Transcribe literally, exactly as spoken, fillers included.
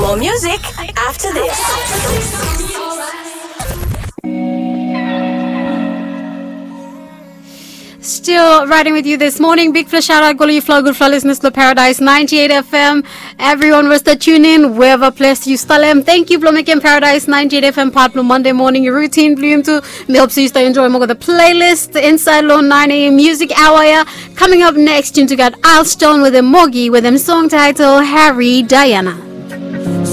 More music after this. Still riding with you this morning. Big flash shout out, Goli Flow, good flow listeners to Paradise ninety-eight F M. Everyone was to tune in, wherever place you stalem. Thank you, Blooming Paradise ninety-eight F M part Blue Monday morning. Your routine Bloom too. Me hope so you stay enjoying more of the playlist. The Inside Low nine A M music hour. Yeah. Coming up next, you got Alstone with a Mogi with them song title Harry Diana.